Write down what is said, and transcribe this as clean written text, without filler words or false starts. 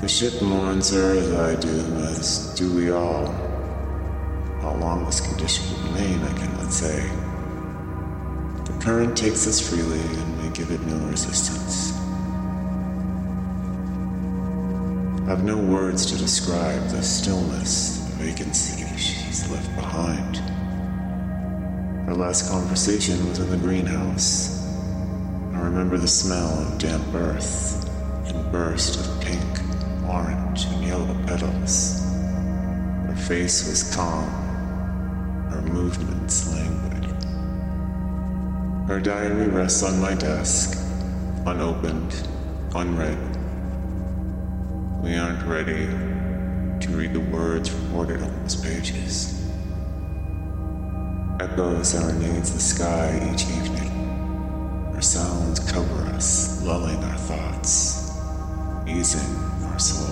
The ship mourns her as I do, as do we all. How long this condition will remain, I cannot say. The current takes us freely, and we give it no resistance. I've no words to describe the stillness, the vacancy she's left behind. Our last conversation was in the greenhouse. I remember the smell of damp earth and burst of pink, orange, and yellow petals. Her face was calm, her movements languid. Her diary rests on my desk, unopened, unread. We aren't ready to read the words recorded on those pages. Echoes serenades the sky each evening. Her sounds cover us, lulling our thoughts, easing our souls.